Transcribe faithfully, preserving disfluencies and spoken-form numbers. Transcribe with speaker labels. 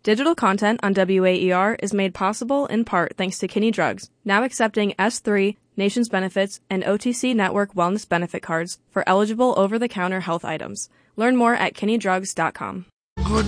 Speaker 1: Digital content on W A E R is made possible in part thanks to Kinney Drugs, now accepting S three, Nations Benefits, and O T C Network Wellness Benefit Cards for eligible over-the-counter health items. Learn more at kinney drugs dot com.
Speaker 2: Good